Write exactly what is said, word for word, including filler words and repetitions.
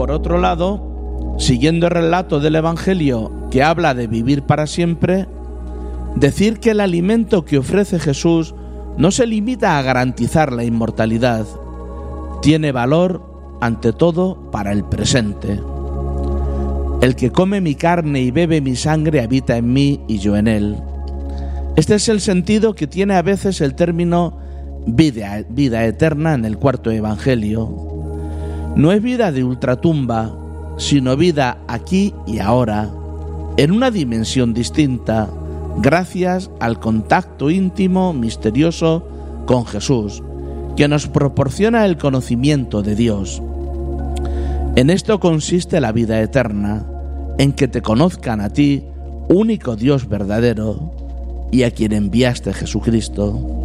por otro lado, siguiendo el relato del Evangelio que habla de vivir para siempre, decir que el alimento que ofrece Jesús no se limita a garantizar la inmortalidad, tiene valor ante todo para el presente. El que come mi carne y bebe mi sangre habita en mí y yo en él. Este es el sentido que tiene a veces el término vida, vida eterna en el cuarto evangelio. No es vida de ultratumba, sino vida aquí y ahora, en una dimensión distinta, gracias al contacto íntimo, misterioso con Jesús, que nos proporciona el conocimiento de Dios. En esto consiste la vida eterna, en que te conozcan a ti, único Dios verdadero, y a quien enviaste Jesucristo.